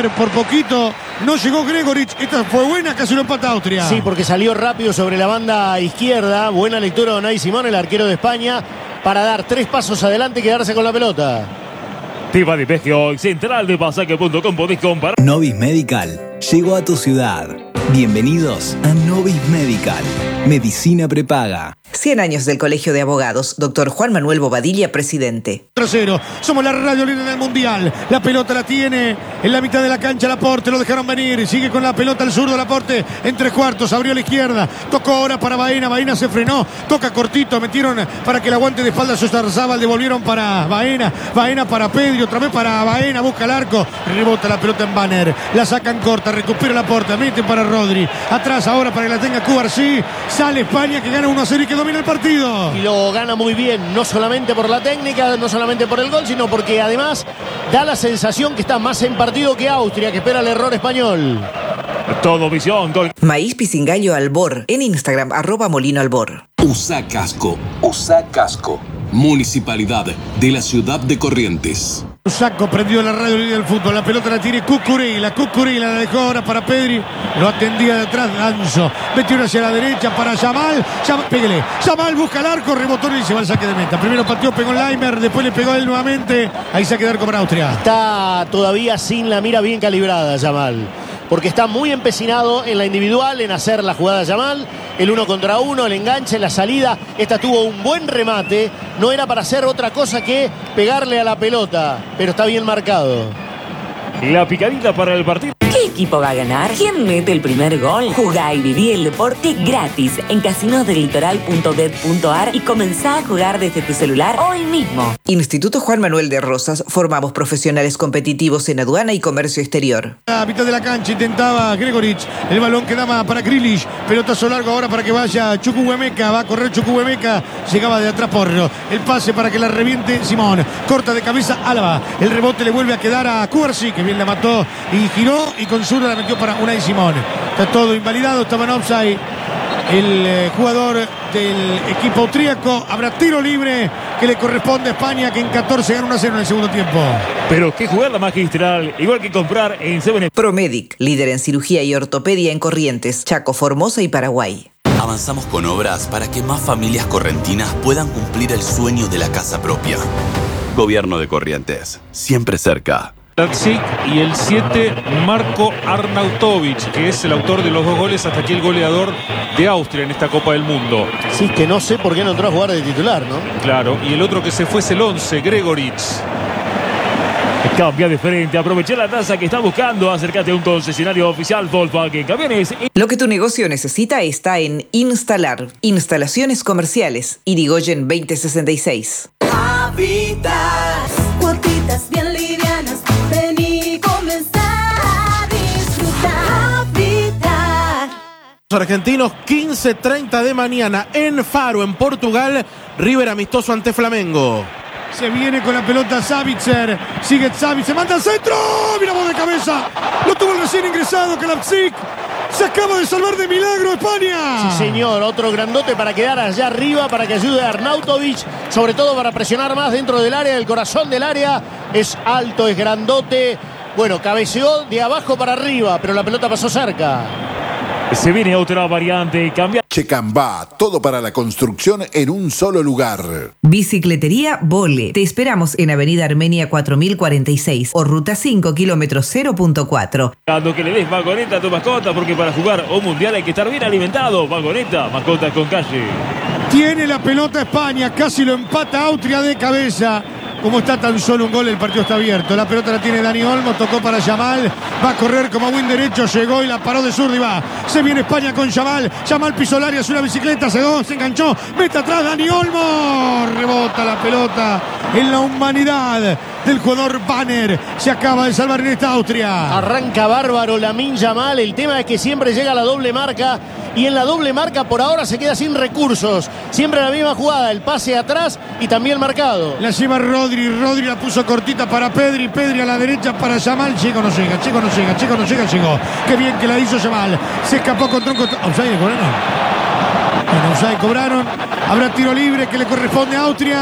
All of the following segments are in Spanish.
Banner por poquito. No llegó Gregoritsch. Esta fue buena, casi lo empata Austria. Sí, porque salió rápido sobre la banda izquierda. Buena lectura de Unai Simón, el arquero de España, para dar 3 pasos adelante y quedarse con la pelota. Tema de Pegio, central de pasaje.com, podés comprar. Novis Medical llegó a tu ciudad. Bienvenidos a Novis Medical. Medicina prepaga. 100 años del Colegio de Abogados. Doctor Juan Manuel Bobadilla, presidente. 0. Somos la radio líder del mundial. La pelota la tiene en la mitad de la cancha Laporte. Lo dejaron venir. Sigue con la pelota el zurdo Laporte. En 3/4. Abrió a la izquierda. Tocó ahora para Baena. Baena se frenó. Toca cortito. Metieron para que el aguante de espalda Sostarzabal. Devolvieron para Baena. Baena para Pedri. Otra vez para Baena. Busca el arco. Rebota la pelota en Banner. La sacan corta. Recupera Laporte. Mete para Rodri. Atrás ahora para que la tenga Cubarsí. Sale España que gana 1-0 y que domina el partido. Y lo gana muy bien, no solamente por la técnica, no solamente por el gol, sino porque además da la sensación que está más en partido que Austria, que espera el error español. Todo visión. Gol. Maíz Pisingallo Albor. En Instagram, @MolinoAlbor. USA Casco. USA Casco. Municipalidad de la ciudad de Corrientes. Saco prendió la radio líder del fútbol. La pelota la tiene Cucurella. Cucurella la dejó ahora para Pedri. Lo atendía de atrás Danzo. Metió hacia la derecha para Yamal. Pégale. Yamal busca el arco. Rebotó y se va al saque de meta. Primero pateó, pegó Leimer. Después le pegó a él nuevamente. Ahí saque de arco para Austria. Está todavía sin la mira bien calibrada Yamal, porque está muy empecinado en la individual, en hacer la jugada Yamal, el 1 contra 1, el enganche, la salida. Esta tuvo un buen remate, no era para hacer otra cosa que pegarle a la pelota, pero está bien marcado. La picadita para el partido. ¿Qué equipo va a ganar? ¿Quién mete el primer gol? Jugá y viví el deporte gratis en casinosdelitoral.bet.ar y comenzá a jugar desde tu celular hoy mismo. Instituto Juan Manuel de Rosas. Formamos profesionales competitivos en aduana y comercio exterior. A mitad de la cancha intentaba Gregoritsch. El balón quedaba para Grealish. Pelotazo largo ahora para que vaya Chukwuemeka. Va a correr Chukwuemeka. Llegaba de atrás Porro. El pase para que la reviente Simón. Corta de cabeza Álava. El rebote le vuelve a quedar a Cubarsí, que bien la mató y giró y con zurda la metió para Unai Simón. Está todo invalidado. Estaba en offside el jugador del equipo austríaco. Habrá tiro libre que le corresponde a España, que en 14 gana 1-0 en el segundo tiempo. Pero qué jugada magistral, igual que comprar en 7. Promedic, líder en cirugía y ortopedia en Corrientes, Chaco, Formosa y Paraguay. Avanzamos con obras para que más familias correntinas puedan cumplir el sueño de la casa propia. Gobierno de Corrientes, siempre cerca. Lazic y el 7, Marko Arnautovic, que es el autor de los 2 goles, hasta aquí el goleador de Austria en esta Copa del Mundo. Sí, que no sé por qué no entró a jugar de titular, ¿no? Claro, y el otro que se fue es el 11, Gregoritsch. Cambia de frente, aproveché la tasa que está buscando. Acércate a un concesionario oficial Volkswagen Camiones. Lo que tu negocio necesita está en Instalar. Instalaciones comerciales. Irigoyen 2066. Habitas, cuotitas bien livianas. Vení, comenzá a disfrutar. Habitat. Argentinos, 15:30 de mañana en Faro, en Portugal. River amistoso ante Flamengo. Se viene con la pelota Savitzer. Sigue Savitzer. Manda al centro. Mira vos de cabeza. Lo tuvo el recién ingresado Kalapsik. Se acaba de salvar de milagro España. Sí, señor. Otro grandote para quedar allá arriba, para que ayude a Arnautovic. Sobre todo para presionar más dentro del área, del corazón del área. Es alto, es grandote. Bueno, cabeceó de abajo para arriba, pero la pelota pasó cerca. Se viene otra variante. Cambia. Checambá, todo para la construcción en un solo lugar. Bicicletería Vole. Te esperamos en Avenida Armenia 4046 o Ruta 5, kilómetro 0.4. Cuando que le des Vagoneta a tu mascota, porque para jugar un mundial hay que estar bien alimentado. Vagoneta, mascotas con calle. Tiene la pelota España, casi lo empata Austria de cabeza. Como está tan solo un gol, el partido está abierto. La pelota la tiene Dani Olmo, tocó para Yamal. Va a correr como win derecho, llegó y la paró de zurda y va. Se viene España con Yamal. Yamal pisó el área, es una bicicleta, se enganchó. Mete atrás Dani Olmo. Rebota la pelota en la humanidad del jugador Banner. Se acaba de salvar en esta Austria. Arranca bárbaro Lamine Yamal. El tema es que siempre llega a la doble marca. Y en la doble marca por ahora se queda sin recursos. Siempre la misma jugada, el pase atrás y también marcado. La lleva Rodri la puso cortita para Pedri. Pedri a la derecha para Yamal. Chico no llega, llegó. Qué bien que la hizo Yamal. Se escapó con tronco. ¿Offside cobraron? Bueno, offside cobraron. Habrá tiro libre que le corresponde a Austria.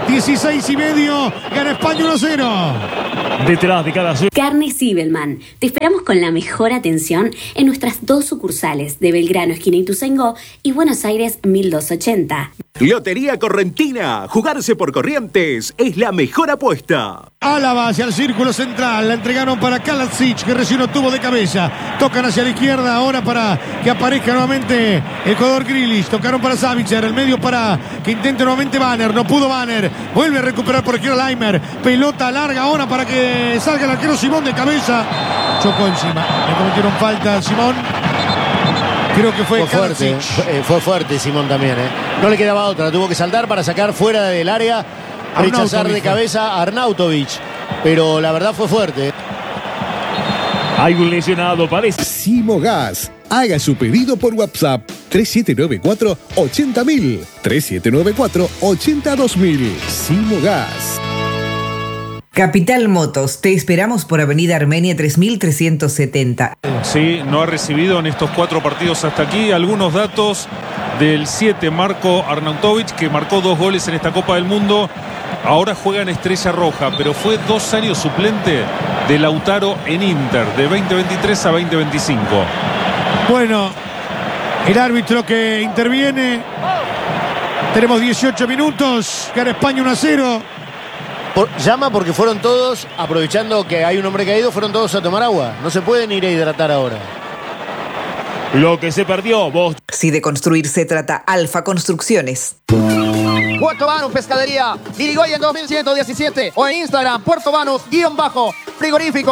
16:30. Gana España 1-0. Detrás de cada sueño. Carne Sibelman. Te esperamos con la mejor atención en nuestras 2 sucursales de Belgrano, esquina Ituzaingó, y Buenos Aires 1280. Lotería Correntina. Jugarse por Corrientes es la mejor apuesta. Álava hacia el círculo central. La entregaron para Kalacic, que recién lo tuvo de cabeza. Tocan hacia la izquierda ahora para que aparezca nuevamente el jugador Grealish. Tocaron para Savitzer. El medio para que intente nuevamente Banner. No pudo Banner. Vuelve a recuperar por izquierda Laimer. Pelota larga ahora para que salga el arquero Simón de cabeza. Chocó encima. Le cometieron falta a Simón. Creo que fue fuerte. Fue fuerte Simón también. No le quedaba otra. Tuvo que saltar para sacar fuera del área. Rechazar de cabeza a Arnautovic. Pero la verdad fue fuerte. Hay un lesionado, parece. Simogas. Haga su pedido por WhatsApp 3794-80000. 3794-80000. Simogas. Capital Motos, te esperamos por Avenida Armenia 3370. Sí, no ha recibido en estos 4 partidos hasta aquí algunos datos del 7 Marco Arnautovic, que marcó 2 goles en esta Copa del Mundo. Ahora juega en Estrella Roja, pero fue 2 años suplente de Lautaro en Inter, de 2023 a 2025. Bueno, el árbitro que interviene. Tenemos 18 minutos. Gana España 1-0. Llama porque fueron todos, aprovechando que hay un hombre caído, fueron todos a tomar agua. No se pueden ir a hidratar ahora. Lo que se perdió, vos. Si de construir se trata, Alfa Construcciones. Puerto Banús Pescadería, Irigoyen 2117 o en Instagram, Puerto Banús_frigorífico.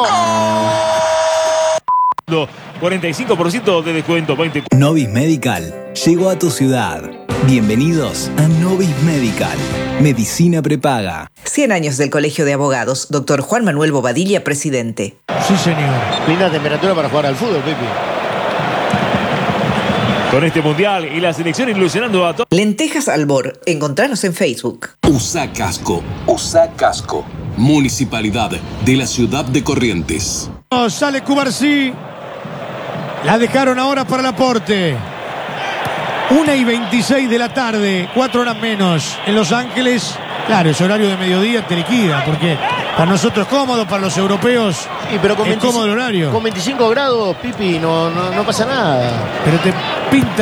45% de descuento. 20. Novis Medical llegó a tu ciudad. Bienvenidos a Novis Medical. Medicina prepaga. 100 años del Colegio de Abogados. Dr. Juan Manuel Bobadilla, presidente. Sí, señor. Linda temperatura para jugar al fútbol, Pipi. Con este mundial y la selección ilusionando a todos. Lentejas Albor. Encontranos en Facebook. USA Casco. USA Casco. Municipalidad de la ciudad de Corrientes. Sale Cubarsí. La dejaron ahora para Laporte. 1:26 de la tarde, 4 horas menos en Los Ángeles. Claro, ese horario de mediodía te liquida, porque para nosotros es cómodo, para los europeos pero con es cómodo el horario. Con 25 grados, Pipi, no pasa nada. Pero te pinta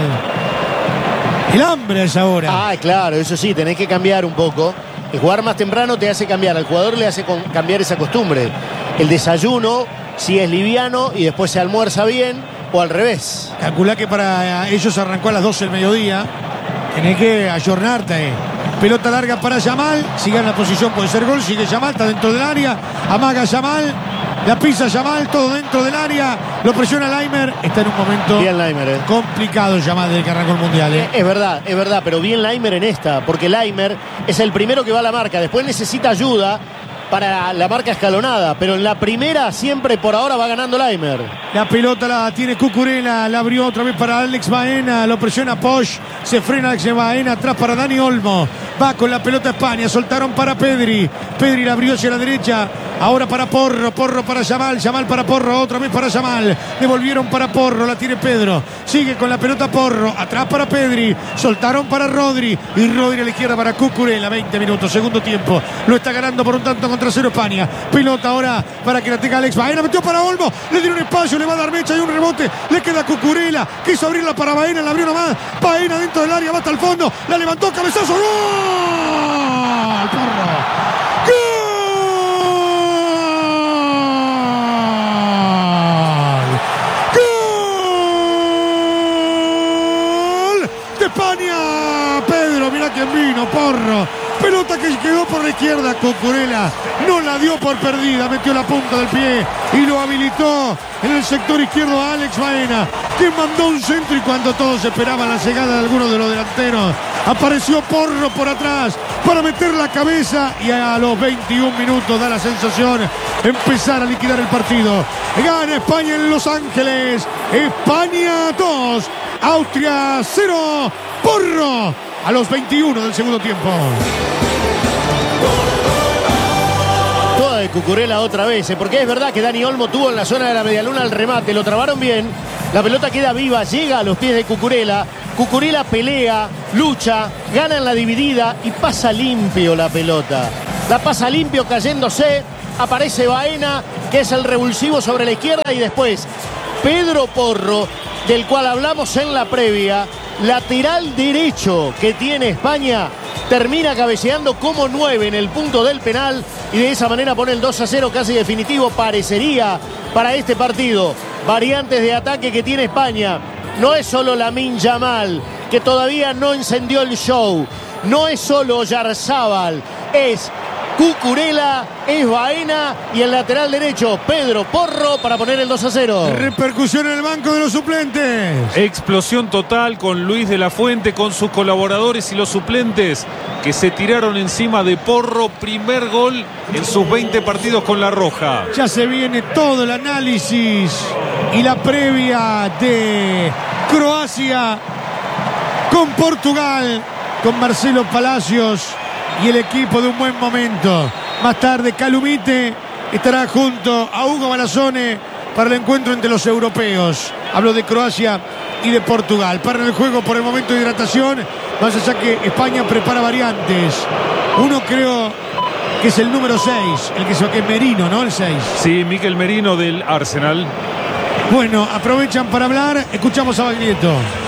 el hambre a esa hora. Ah, claro, eso sí, tenés que cambiar un poco. El jugar más temprano te hace cambiar, al jugador le hace cambiar esa costumbre. El desayuno, si es liviano y después se almuerza bien, o al revés. Calculá que para ellos arrancó a las 12 del mediodía. Tenés que ayornarte. Pelota larga para Yamal. Sigue en la posición, puede ser gol. Sigue Yamal, está dentro del área. Amaga Yamal. La pisa Yamal, todo dentro del área. Lo presiona Laimer. Está en un momento bien Laimer, complicado Yamal desde que arrancó el Mundial. Es verdad, pero bien Laimer en esta. Porque Laimer es el primero que va a la marca. Después necesita ayuda para la marca escalonada, pero en la primera siempre por ahora va ganando Laimer. La pelota la tiene Cucurella, la abrió otra vez para Alex Baena, lo presiona Posch, se frena Alex Baena, atrás para Dani Olmo, va con la pelota España, soltaron para Pedri, Pedri la abrió hacia la derecha, ahora para Porro, Porro para Yamal, Yamal para Porro, otra vez para Yamal, devolvieron para Porro, la tiene Pedro, sigue con la pelota Porro, atrás para Pedri, soltaron para Rodri, y Rodri a la izquierda para Cucurella, 20 minutos, segundo tiempo, lo está ganando por un tanto contra 0 España, pelota ahora para que la tenga Alex Baena, metió para Olmo, le dieron espacio, le va a dar mecha, hay un rebote, le queda Cucurella, quiso abrirla para Baena, la abrió nomás, Baena dentro del área, va hasta el fondo, la levantó, cabezazo, ¡gol! ¡Porro! ¡Gol! ¡Gol! ¡De España! Pedro, mirá quién vino, Porro. Pelota que quedó por la izquierda, Cucurella no la dio por perdida, metió la punta del pie y lo habilitó en el sector izquierdo a Alex Baena, que mandó un centro y cuando todos esperaban la llegada de alguno de los delanteros, apareció Porro por atrás para meter la cabeza y a los 21 minutos da la sensación empezar a liquidar el partido. Gana España en Los Ángeles, España 2, Austria 0, Porro a los 21 del segundo tiempo. Toda de Cucurella otra vez, porque es verdad que Dani Olmo tuvo en la zona de la medialuna el remate, lo trabaron bien, la pelota queda viva, llega a los pies de Cucurella, Cucurella pelea, lucha, gana en la dividida y pasa limpio la pelota. La pasa limpio cayéndose, aparece Baena, que es el revulsivo sobre la izquierda, y después Pedro Porro, del cual hablamos en la previa, lateral derecho que tiene España, termina cabeceando como 9 en el punto del penal y de esa manera pone el 2-0 casi definitivo, parecería, para este partido. Variantes de ataque que tiene España. No es solo Lamine Yamal, que todavía no encendió el show. No es solo Oyarzábal, es Cucurella, es Baena y el lateral derecho Pedro Porro para poner el 2-0. Repercusión en el banco de los suplentes. Explosión total con Luis de la Fuente, con sus colaboradores y los suplentes que se tiraron encima de Porro. Primer gol en sus 20 partidos con la Roja. Ya se viene todo el análisis y la previa de Croacia con Portugal, con Marcelo Palacios y el equipo de un buen momento. Más tarde Calumite estará junto a Hugo Balazone para el encuentro entre los europeos. Hablo de Croacia y de Portugal. Para el juego por el momento de hidratación, más allá que España prepara variantes. Uno creo que es el número 6, el que es Merino, ¿no? El 6. Sí, Mikel Merino del Arsenal. Bueno, aprovechan para hablar. Escuchamos a Baglietto.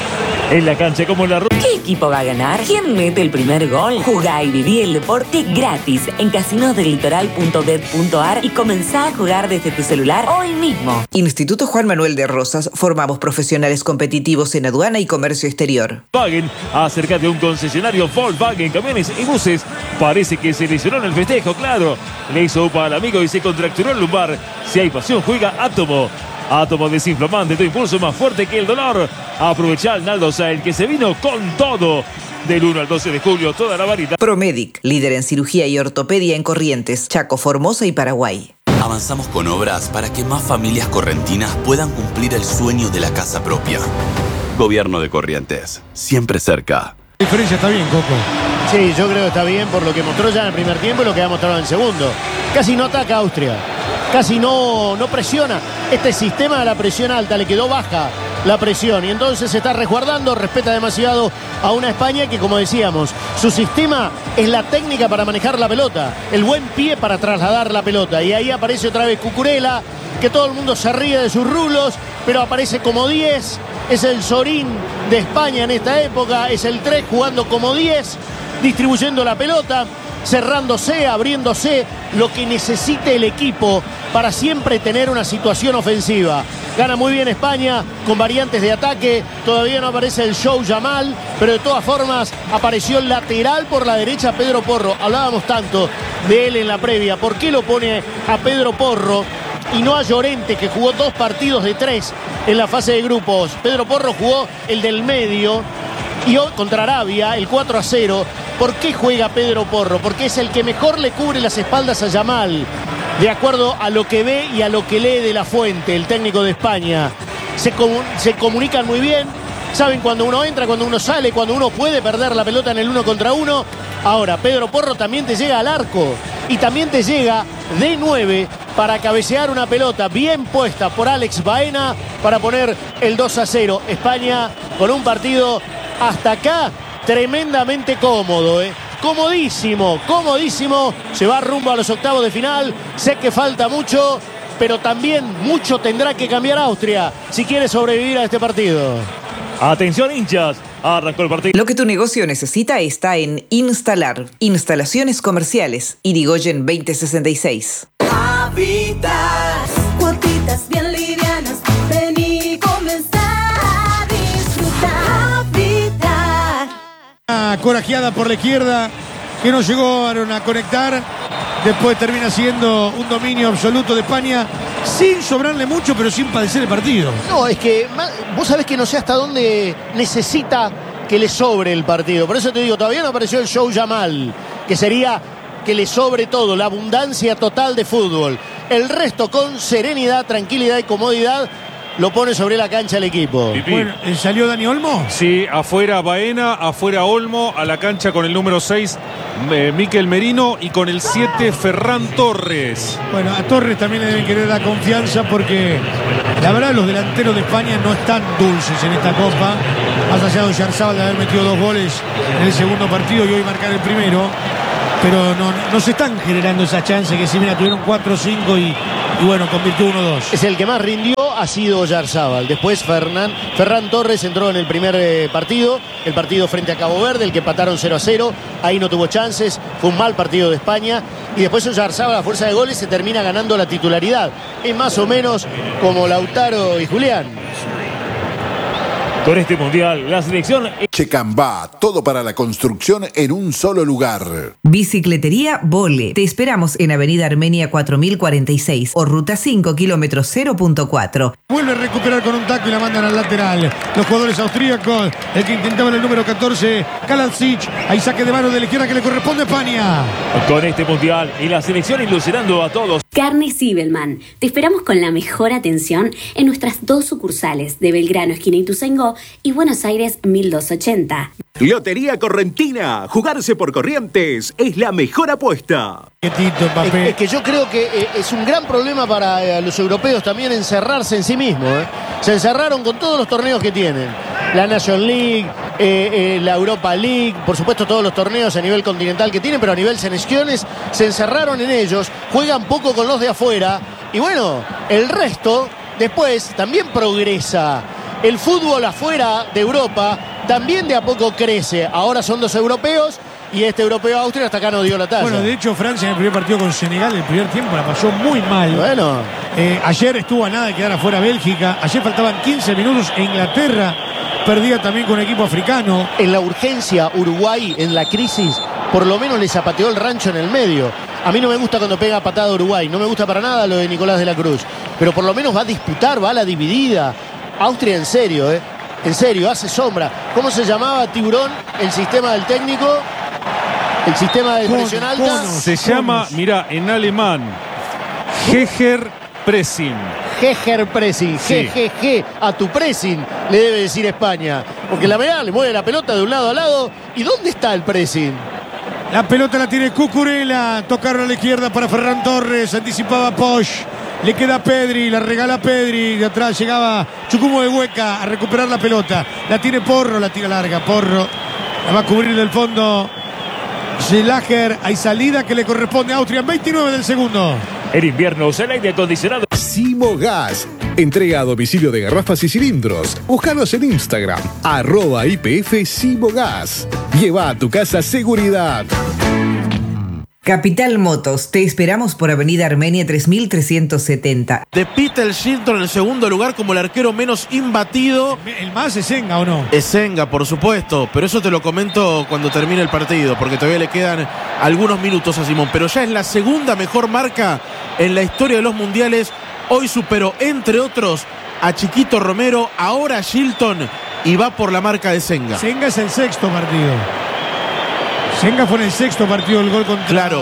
En la cancha como en la ruta. ¿Qué equipo va a ganar? ¿Quién mete el primer gol? Jugá y viví el deporte gratis en casinosdelitoral.bet.ar y comenzá a jugar desde tu celular hoy mismo. Instituto Juan Manuel de Rosas. Formamos profesionales competitivos en aduana y comercio exterior. Volkswagen, acércate a un concesionario Volkswagen, camiones y buses. Parece que se lesionó en el festejo, claro. Le hizo upa al amigo y se contracturó el lumbar. Si hay pasión, juega Átomo. Átomo desinflamante, tu impulso más fuerte que el dolor. Aprovechá el Naldosa, el que se vino con todo. Del 1 al 12 de julio, toda la variedad. Promedic, líder en cirugía y ortopedia en Corrientes, Chaco, Formosa y Paraguay. Avanzamos con obras para que más familias correntinas puedan cumplir el sueño de la casa propia. Gobierno de Corrientes, siempre cerca. La diferencia está bien, Coco. Sí, yo creo que está bien por lo que mostró ya en el primer tiempo y lo que ha mostrado en el segundo. Casi no ataca a Austria. Casi no presiona. Este sistema de la presión alta le quedó baja la presión y entonces se está resguardando, respeta demasiado a una España que, como decíamos, su sistema es la técnica para manejar la pelota, el buen pie para trasladar la pelota. Y ahí aparece otra vez Cucurella, que todo el mundo se ríe de sus rulos, pero aparece como 10, es el Sorín de España en esta época, es el 3 jugando como 10, distribuyendo la pelota, cerrándose, abriéndose, lo que necesite el equipo para siempre tener una situación ofensiva. Gana muy bien España con variantes de ataque, todavía no aparece el show Yamal, pero de todas formas apareció el lateral por la derecha Pedro Porro. Hablábamos tanto de él en la previa, ¿por qué lo pone a Pedro Porro y no a Llorente, que jugó 2 partidos de 3 en la fase de grupos? Pedro Porro jugó el del medio y hoy contra Arabia, el 4-0. ¿Por qué juega Pedro Porro? Porque es el que mejor le cubre las espaldas a Yamal, de acuerdo a lo que ve y a lo que lee de la Fuente, el técnico de España. Se comunican muy bien, saben cuando uno entra, cuando uno sale, cuando uno puede perder la pelota en el 1 contra 1. Ahora, Pedro Porro también te llega al arco y también te llega de 9 para cabecear una pelota bien puesta por Alex Baena para poner el 2-0. España con un partido hasta acá tremendamente cómodo, comodísimo, comodísimo. Se va rumbo a los octavos de final. Sé que falta mucho, pero también mucho tendrá que cambiar Austria si quiere sobrevivir a este partido. Atención, hinchas. Arrancó el partido. Lo que tu negocio necesita está en Instalar. Instalaciones comerciales. Irigoyen 2066. Habitas, cuotitas bien livianas. Vení, comenzá a disfrutar. Habitas. Corajeada por la izquierda, que no llegaron a conectar. Después termina siendo un dominio absoluto de España, sin sobrarle mucho, pero sin padecer el partido. No, es que vos sabés que no sé hasta dónde necesita que le sobre el partido. Por eso te digo, todavía no apareció el show Yamal, que sería que le sobre todo, la abundancia total de fútbol. El resto con serenidad, tranquilidad y comodidad lo pone sobre la cancha el equipo. Bueno, ¿salió Dani Olmo? Sí, afuera Baena, afuera Olmo, a la cancha con el número 6 Mikel Merino y con el 7 Ferran Torres. Bueno, a Torres también le deben querer dar confianza porque la verdad los delanteros de España no están dulces en esta Copa. más allá de Oyarzabal de haber metido 2 goles en el segundo partido y hoy marcar el primero. Pero no se están generando esas chances que si mira, tuvieron 4 o 5 y bueno, convirtió 1-2. Es el que más rindió, ha sido Oyarzabal. Después Ferran Torres entró en el primer partido, el partido frente a Cabo Verde, el que empataron 0-0. Ahí no tuvo chances, fue un mal partido de España. Y después Oyarzabal, a fuerza de goles, se termina ganando la titularidad. Es más o menos como Lautaro y Julián. Con este mundial, la selección... Checambá, todo para la construcción en un solo lugar. Bicicletería Vole. Te esperamos en Avenida Armenia 4046 o Ruta 5, kilómetro 0.4. Vuelve a recuperar con un taco y la mandan al lateral. Los jugadores austríacos, el que intentaba en el número 14, Kalancic. Ahí saque de mano de la izquierda que le corresponde a España. Con este mundial y la selección ilusionando a todos. Carne Sibelman. Te esperamos con la mejor atención en nuestras 2 sucursales de Belgrano, esquina Ituzaingó, y Buenos Aires 1280. Lotería Correntina. Jugarse por Corrientes es la mejor apuesta. Es que yo creo que es un gran problema para los europeos también encerrarse en sí mismos. Se encerraron con todos los torneos que tienen. La National League, la Europa League, por supuesto todos los torneos a nivel continental que tienen, pero a nivel selecciones se encerraron en ellos, juegan poco con los de afuera y bueno, el resto después también progresa. El fútbol afuera de Europa también de a poco crece. Ahora son 2 europeos y este europeo Austria hasta acá no dio la talla. Bueno, de hecho Francia en el primer partido con Senegal, el primer tiempo la pasó muy mal. Bueno. Ayer estuvo a nada de quedar afuera Bélgica. Ayer faltaban 15 minutos e Inglaterra perdía también con un equipo africano. En la urgencia, Uruguay en la crisis, por lo menos le zapateó el rancho en el medio. A mí no me gusta cuando pega patada Uruguay, no me gusta para nada lo de Nicolás de la Cruz. Pero por lo menos va a disputar, va a la dividida. Austria en serio, en serio, hace sombra. ¿Cómo se llamaba, Tiburón, el sistema del técnico? El sistema de presión alta. Se llama, mira, en alemán, Geger Pressing. Geger Pressing, Sí. GGG, a tu pressing, le debe decir España. Porque la verdad le mueve la pelota de un lado a lado. ¿Y dónde está el pressing? La pelota la tiene Cucurella. Tocaron a la izquierda para Ferran Torres. Anticipaba Posch. Le queda Pedri, la regala Pedri. De atrás llegaba Chucumo de Hueca a recuperar la pelota. La tiene Porro, la tira larga. Porro la va a cubrir del fondo Schelager. Hay salida que le corresponde a Austria. 29 del segundo. En invierno usa el aire acondicionado. Simogas. Entrega a domicilio de garrafas y cilindros. Búscanos en Instagram, @IPF Simogas. Lleva a tu casa seguridad. Capital Motos, te esperamos por Avenida Armenia 3370. De Peter Shilton en el segundo lugar como el arquero menos imbatido. ¿El más es Senga o no? Es Senga, por supuesto, pero eso te lo comento cuando termine el partido, porque todavía le quedan algunos minutos a Simón. Pero ya es la segunda mejor marca en la historia de los mundiales. Hoy superó, entre otros, a Chiquito Romero, ahora a Shilton y va por la marca de Senga. Senga es el 6º partido. Senga fue en el 6º partido del gol contra Claro.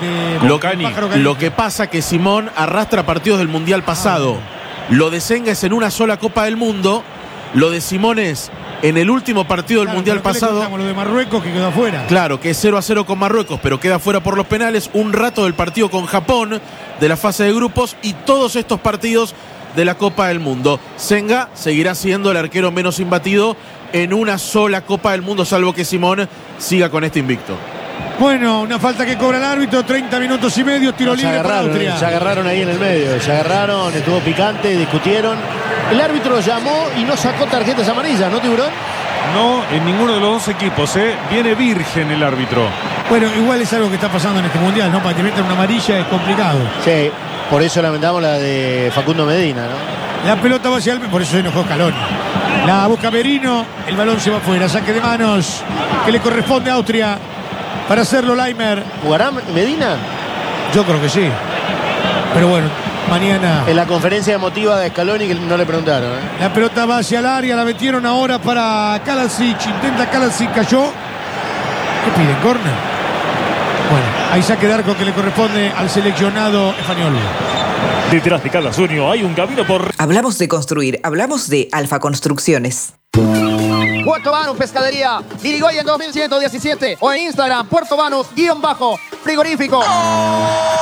Lo que pasa que Simón arrastra partidos del Mundial pasado. Lo de Senga es en una sola Copa del Mundo. Lo de Simón es en el último partido del Mundial pasado. Lo de Marruecos que quedó afuera. Claro, que es 0-0 con Marruecos, pero queda fuera por los penales. Un rato del partido con Japón de la fase de grupos y todos estos partidos de la Copa del Mundo. Senga seguirá siendo el arquero menos imbatido en una sola Copa del Mundo, salvo que Simón siga con este invicto. Bueno, una falta que cobra el árbitro, 30 minutos y medio, tiro libre para Austria. Se agarraron ahí en el medio, se agarraron, estuvo picante, discutieron. El árbitro llamó y no sacó tarjetas amarillas, ¿no, Tiburón? No, en ninguno de los 2 equipos, Viene virgen el árbitro. Bueno, igual es algo que está pasando en este mundial, ¿no? Para que te metan una amarilla es complicado. Sí, por eso lamentamos la de Facundo Medina, ¿no? La pelota va hacia el... Por eso se enojó Scaloni. La busca Merino, el balón se va afuera, saque de manos que le corresponde a Austria para hacerlo Laimer. ¿Jugará Medina? Yo creo que sí. Pero bueno, mañana... En la conferencia emotiva de Scaloni que no le preguntaron, La pelota va hacia el área, la metieron ahora para Kalancic. Intenta Kalancic, cayó. ¿Qué piden? ¿Corner? Bueno, hay saque de arco que le corresponde al seleccionado español. Detrás de cada sueño hay un camino por... Hablamos de construir, hablamos de Alfa Construcciones. Puerto Banús Pescadería, Irigoyen 2117 o en Instagram, Puerto Banús_frigorífico.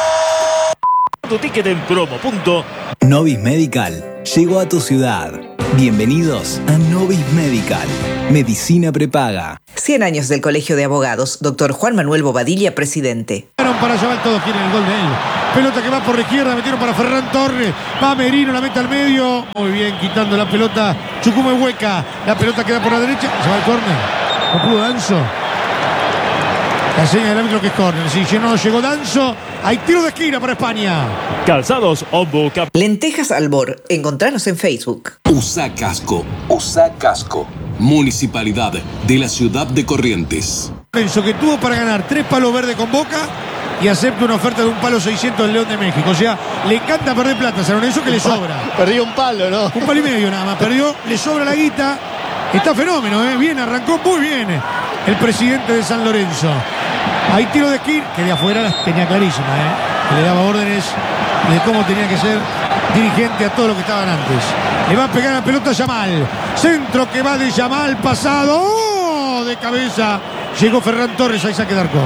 Tu ticket en promo. Novis Medical llegó a tu ciudad. Bienvenidos a Novis Medical, Medicina Prepaga. 100 años del Colegio de Abogados, Dr. Juan Manuel Bobadilla, presidente. Para Yamal, todos quieren el gol de él. Pelota que va por la izquierda, metieron para Ferran Torres. Va Merino, la mete al medio. Muy bien, quitando la pelota. Chukwuemeka. La pelota queda por la derecha. Se va al córner. No pudo Danso. La señal del árbitro que es córner. Si no llegó Danso, hay tiro de esquina para España. Calzados Ombu. Lentejas Albor. Encontranos en Facebook. USA Casco. USA Casco. Municipalidad de la ciudad de Corrientes. Pensó que tuvo para ganar 3 palos verdes con Boca y acepta una oferta de un palo 600 del León de México. O sea, le encanta perder plata, San Lorenzo, que le sobra. Perdió un palo, ¿no? Un palo y medio nada más. Perdió, le sobra la guita. Está fenómeno, ¿eh? Bien, arrancó muy bien el presidente de San Lorenzo. Hay tiro de esquina, que de afuera las tenía clarísima, que le daba órdenes de cómo tenía que ser dirigente a todo lo que estaban antes. Le va a pegar la pelota a Yamal. Centro que va de Yamal, pasado. ¡Oh! De cabeza. Llegó Ferran Torres, ahí saque de arco.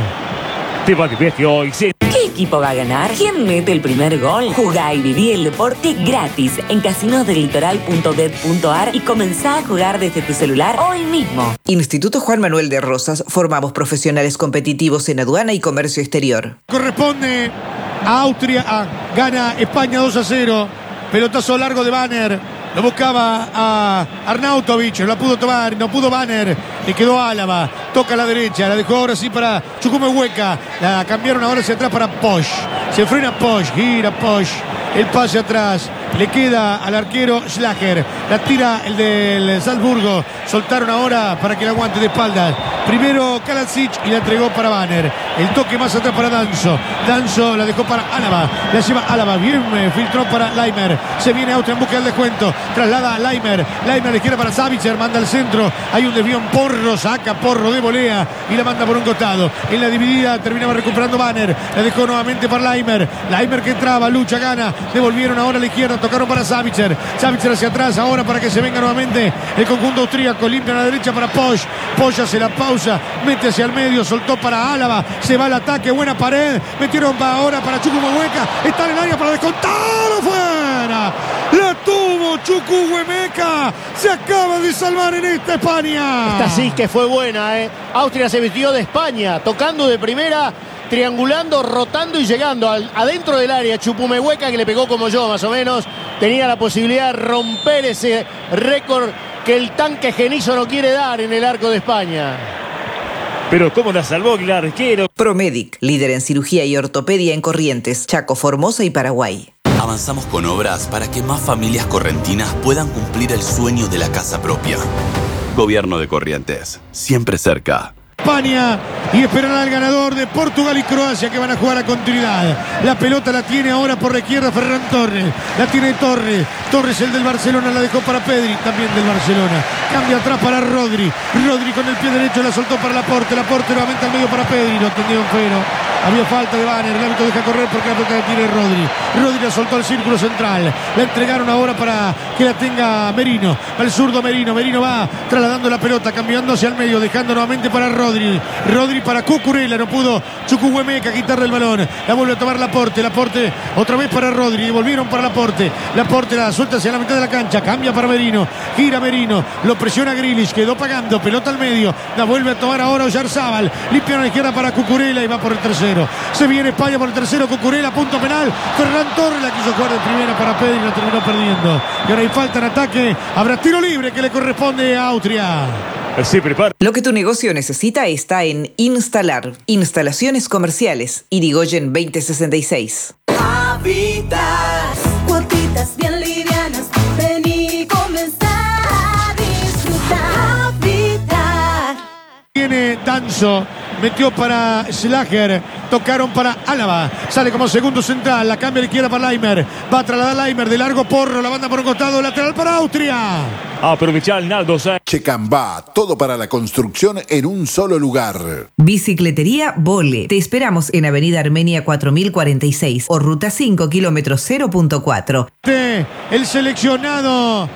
¿Qué equipo va a ganar? ¿Quién mete el primer gol? Jugá y viví el deporte gratis en casinosdelitoral.bet.ar y comenzá a jugar desde tu celular hoy mismo. Instituto Juan Manuel de Rosas. Formamos profesionales competitivos en aduana y comercio exterior. Corresponde a Austria. Gana España 2-0. Pelotazo largo de Banner. Lo buscaba a Arnautovic, no la pudo tomar, no pudo Banner, le quedó Álava, toca a la derecha, la dejó ahora sí para Chukwuemeka, la cambiaron ahora hacia atrás para Posch, se frena Posch, gira Posch, el pase atrás, le queda al arquero Schlager, la tira el del Salzburgo, soltaron ahora para que la aguante de espaldas, primero Kalacic y la entregó para Banner, el toque más atrás para Danso, Danso la dejó para Álava, la lleva Álava, bien filtró para Leimer, se viene Austria en busca del descuento, traslada a Leimer, Leimer le quiere para Savitzer, manda al centro, hay un desvío en Porro, saca Porro de volea y la manda por un costado, en la dividida terminaba recuperando Banner, la dejó nuevamente para Leimer, Leimer que entraba, lucha, gana, devolvieron ahora a la izquierda, tocaron para Savitzer, Savitzer hacia atrás ahora para que se venga nuevamente el conjunto austríaco, limpia a la derecha para Posch, Posch hace la pausa, mete hacia el medio, soltó para Álava, se va al ataque, buena pared, metieron ahora para Chukwuemeka, está en el área para descontar, afuera, la tuvo Chukwuemeka, se acaba de salvar en esta España. Esta sí que fue buena, Austria se vistió de España, tocando de primera, triangulando, rotando y llegando adentro del área. Chukwuemeka, que le pegó como yo más o menos, tenía la posibilidad de romper ese récord que el tanque Genizo no quiere dar en el arco de España. Pero cómo la salvó el arquero. Promedic, líder en cirugía y ortopedia en Corrientes, Chaco, Formosa y Paraguay. Avanzamos con obras para que más familias correntinas puedan cumplir el sueño de la casa propia. Gobierno de Corrientes, siempre cerca. España y esperará al ganador de Portugal y Croacia, que van a jugar a continuidad. La pelota la tiene ahora por la izquierda Ferran Torres, la tiene Torres, Torres el del Barcelona, la dejó para Pedri, también del Barcelona, cambia atrás para Rodri, Rodri con el pie derecho la soltó para Laporte, Laporte nuevamente al medio para Pedri, lo tendió en Fero, había falta de Banner, el árbitro deja correr porque la pelota la tiene Rodri, Rodri la soltó al círculo central, la entregaron ahora para que la tenga Merino, al zurdo Merino, Merino va trasladando la pelota, cambiando hacia el medio, dejando nuevamente para Rodri, Rodri para Cucurella, no pudo Chukwuemeka quitarle el balón, la vuelve a tomar Laporte, Laporte otra vez para Rodri, volvieron para Laporte, Laporte la suelta hacia la mitad de la cancha, cambia para Merino, gira Merino, lo presiona Grealish, quedó pagando, pelota al medio, la vuelve a tomar ahora Oyarzábal, limpia a la izquierda para Cucurella y va por el tercero, se viene España por el tercero, Cucurella, punto penal, Ferran Torres la quiso jugar de primera para Pedri, la terminó perdiendo, y ahora hay falta en ataque, habrá tiro libre que le corresponde a Austria. Se prepara. Lo que tu negocio necesita está en Instalar. Instalaciones comerciales. Irigoyen 2066. Habitas, cuotitas bien livianas. Vení, comenzá a disfrutar. Habitat. Viene Danso, metió para Schlager, tocaron para Álava, sale como segundo central, la cambia a la izquierda para Leimer, va a trasladar Leimer de largo Porro, la banda por un costado, lateral para Austria. Aprovechar Naldo Sáenz. Checambá, todo para la construcción en un solo lugar. Bicicletería Vole. Te esperamos en Avenida Armenia 4046 o Ruta 5, kilómetro 0.4. El seleccionado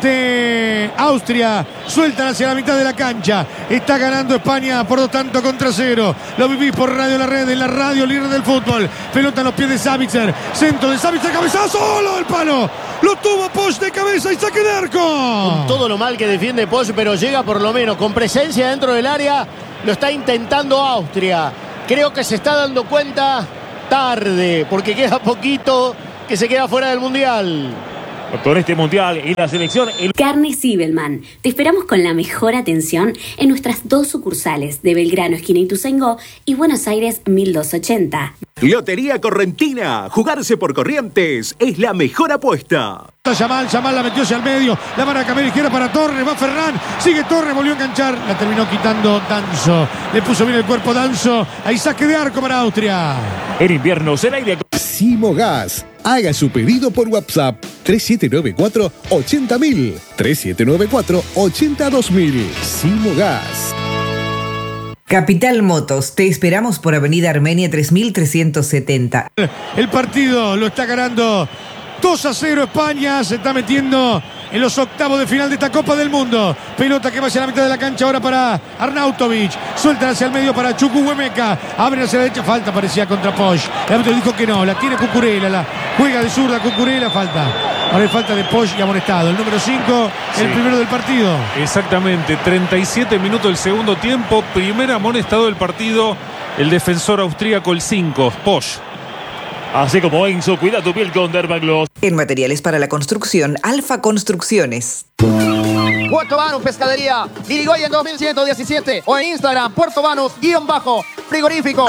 de Austria sueltan hacia la mitad de la cancha, está ganando España por 2 contra 0, lo vivís por Radio La Red, en la radio líder del fútbol, pelota en los pies de Savitzer, centro de Savitzer, cabezazo, solo el palo, Lo tuvo Posch de cabeza y saque de arco. Con todo lo mal que defiende Posch, pero llega por lo menos con presencia dentro del área. Lo está intentando Austria. Creo que se está dando cuenta tarde, porque queda poquito que se queda fuera del Mundial. Con este Mundial y la selección... Carnes Zibelman. Te esperamos con la mejor atención en nuestras 2 sucursales de Belgrano, esquina Ituzaingó, y Buenos Aires 1280. Lotería Correntina. Jugarse por Corrientes es la mejor apuesta. Yamal la metió hacia el medio. La marca media izquierda para Torres. Va Ferran. Sigue Torres. Volvió a enganchar. La terminó quitando Danzo. Le puso bien el cuerpo Danzo. Ahí saque de arco para Austria. En invierno será aire. Simogas. Haga su pedido por WhatsApp 3794-80000. 3794-82000. Simogas. Capital Motos, te esperamos por Avenida Armenia 3370. El partido lo está ganando 2-0 España, se está metiendo en los octavos de final de esta Copa del Mundo. Pelota que va hacia la mitad de la cancha ahora para Arnautovic. Suelta hacia el medio para Chukwuemeka. Abre hacia la derecha, falta parecía contra Posch. El árbitro dijo que no, la tiene Cucurella, la juega de zurda Cucurella, falta. Ahora hay falta de Posch y amonestado. El número 5, el primero del partido. Exactamente, 37 minutos del segundo tiempo. Primer amonestado del partido, el defensor austríaco, el 5, Posch. Así como Enzo, cuida tu piel con Dermagloss. En materiales para la construcción, Alfa Construcciones. Puerto Banús Pescadería, Irigoyen 2117 o en Instagram, Puerto Banús_frigorífico.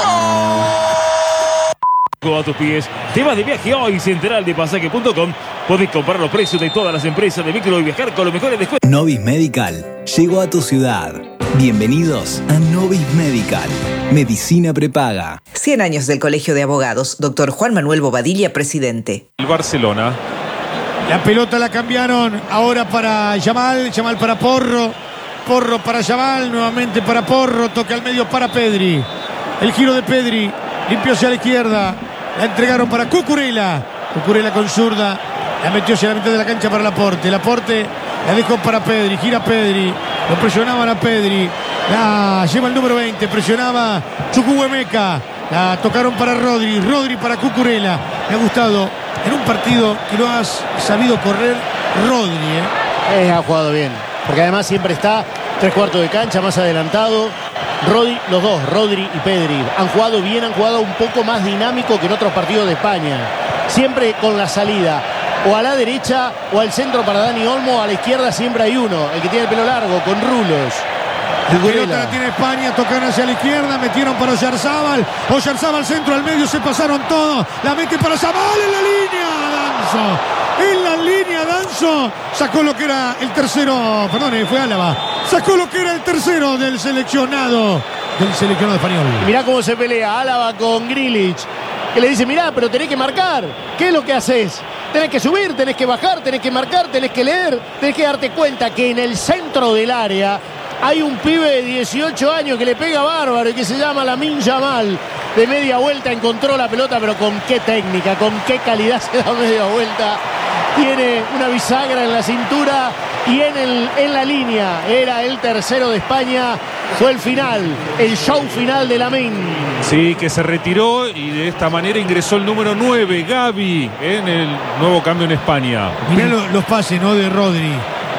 A tus pies, te vas de viaje hoy, centraldepasaje.com. Podés comprar los precios de todas las empresas de micro y viajar con los mejores descuentos. Novis Medical llegó a tu ciudad. Bienvenidos a Novis Medical. Medicina prepaga. 100 años del Colegio de Abogados. Doctor Juan Manuel Bobadilla, presidente. El Barcelona. La pelota la cambiaron ahora para Yamal. Yamal para Porro. Porro para Yamal. Nuevamente para Porro. Toca al medio para Pedri. El giro de Pedri. Limpió hacia la izquierda. La entregaron para Cucurella. Cucurella con zurda. La metió hacia la mitad de la cancha para Laporte. Laporte la dejó para Pedri. Gira Pedri. Lo presionaban a Pedri. La lleva el número 20. Presionaba Chukwuemeka. La tocaron para Rodri. Rodri para Cucurella. Me ha gustado en un partido que lo has sabido correr Rodri. Ha jugado bien. Porque además siempre está 3/4 de cancha, más adelantado. Rodri, los dos, Rodri y Pedri, han jugado bien, han jugado un poco más dinámico que en otros partidos de España. Siempre con la salida o a la derecha o al centro para Dani Olmo, a la izquierda siempre hay uno, el que tiene el pelo largo, con rulos. La pelota la tiene España, tocaron hacia la izquierda, metieron para Oyarzábal. Oyarzábal centro al medio, se pasaron todos. La mete para Yamal en la línea, Danzo. En la línea, Danzo. Sacó lo que era el tercero, perdón, fue Álava. Sacó lo que era el tercero del seleccionado español. Y mirá cómo se pelea Álava con Grealish, que le dice, mirá, pero tenés que marcar. ¿Qué es lo que haces? Tenés que subir, tenés que bajar, tenés que marcar, tenés que leer, tenés que darte cuenta que en el centro del área hay un pibe de 18 años que le pega bárbaro y que se llama Lamine Yamal. De media vuelta encontró la pelota, pero con qué técnica, con qué calidad se da media vuelta. Tiene una bisagra en la cintura y en la línea. Era el tercero de España. Fue el final, el show final de Lamine. Sí, que se retiró y de esta manera ingresó el número 9, Gavi, en el nuevo cambio en España. Mirá los pases, ¿no?, de Rodri.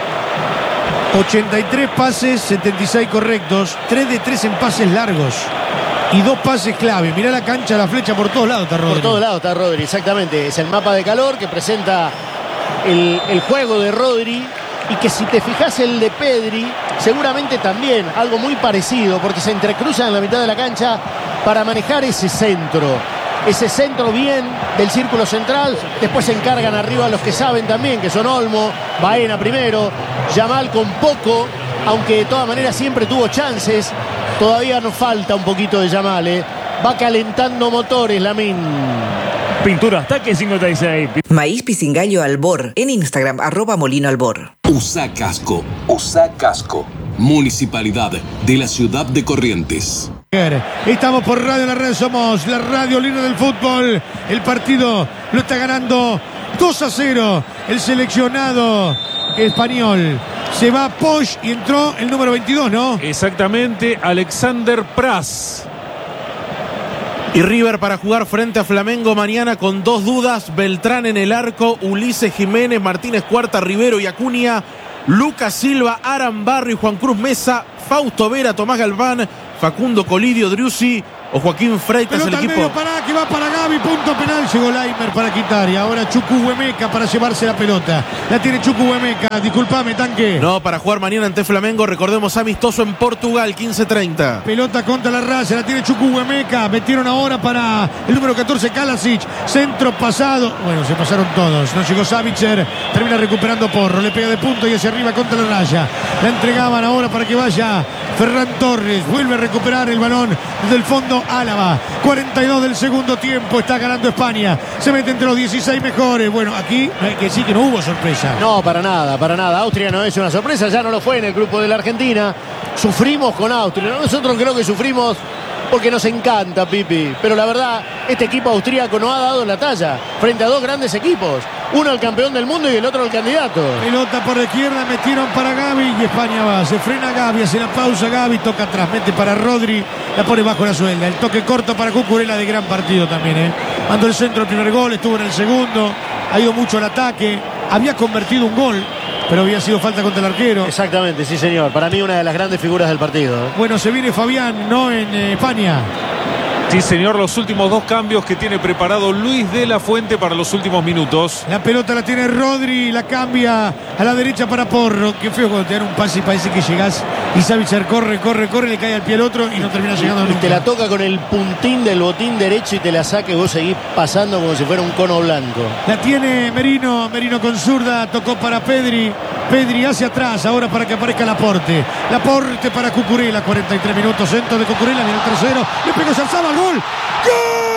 83 pases, 76 correctos, 3 de 3 en pases largos y 2 pases clave. Mirá la cancha, la flecha, por todos lados está Rodri. Por todos lados está Rodri, exactamente. Es el mapa de calor que presenta el juego de Rodri, y que si te fijas el de Pedri, seguramente también algo muy parecido, porque se entrecruzan en la mitad de la cancha para manejar ese centro bien del círculo central. Después se encargan arriba los que saben también, que son Olmo, Baena primero, Yamal con poco, aunque de todas maneras siempre tuvo chances. Todavía nos falta un poquito de Yamal, va calentando motores Lamine. Pintura Ataque 56. Maíz Pisingallo Albor. En Instagram, @MolinoAlbor. USA Casco. USA Casco. Municipalidad de la ciudad de Corrientes. Estamos por Radio La Red, somos la radio líder del fútbol. El partido lo está ganando 2-0 el seleccionado español. Se va Posch y entró el número 22, ¿no? Exactamente, Alexander Pras. Y River para jugar frente a Flamengo mañana con 2 dudas: Beltrán en el arco, Ulises Jiménez, Martínez Cuarta, Rivero y Acuña, Lucas Silva, Aran Barrio y Juan Cruz Mesa, Fausto Vera, Tomás Galván, Facundo Colidio, Driussi o Joaquín Freitas. Pelota El equipo al medio para que va para Gaby, punto penal. Llegó Laimer para quitar y ahora Chukwuemeka para llevarse la pelota. La tiene Chukwuemeka, disculpame, Tanque. No, para jugar mañana ante Flamengo, recordemos, amistoso en Portugal, 15:30. Pelota contra la raya, la tiene Chukwuemeka. Metieron ahora para el número 14, Kalasic. Centro pasado. Bueno, se pasaron todos. No llegó Savitzer. Termina recuperando Porro. Le pega de punto y hacia arriba contra la raya. La entregaban ahora para que vaya Ferran Torres. Vuelve a recuperar el balón desde el fondo Álava. 42 del segundo tiempo. Está ganando España. Se mete entre los 16 mejores. Bueno, aquí hay que decir que no hubo sorpresa. No, para nada, para nada. Austria no es una sorpresa, ya no lo fue en el grupo de la Argentina. Sufrimos con Austria. Nosotros creo que sufrimos porque nos encanta, Pipi. Pero la verdad, este equipo austríaco no ha dado la talla frente a 2 grandes equipos. Uno el campeón del mundo y el otro el candidato. Pelota por la izquierda, metieron para Gaby y España va. Se frena Gaby, hace la pausa Gaby, toca atrás, mete para Rodri, la pone bajo la suelda. El toque corto para Cucurella de gran partido también. Mandó el centro el primer gol, estuvo en el segundo, ha ido mucho al ataque, había convertido un gol, pero había sido falta contra el arquero. Exactamente, sí señor. Para mí una de las grandes figuras del partido. Bueno, se viene Fabián, ¿no? En España. Sí, señor, los últimos 2 cambios que tiene preparado Luis de la Fuente para los últimos minutos. La pelota la tiene Rodri, la cambia a la derecha para Porro. Qué feo cuando te dan un pase y parece que llegás y Savitzer corre, le cae al pie al otro y no termina llegando nunca. Y te la toca con el puntín del botín derecho y te la saca y vos seguís pasando como si fuera un cono blanco. La tiene Merino con zurda, tocó para Pedri hacia atrás, ahora para que aparezca Laporte para Cucurella, 43 minutos, centro de Cucurella, viene el tercero, le pegó Zarzaba, ¡gol! ¡Gol!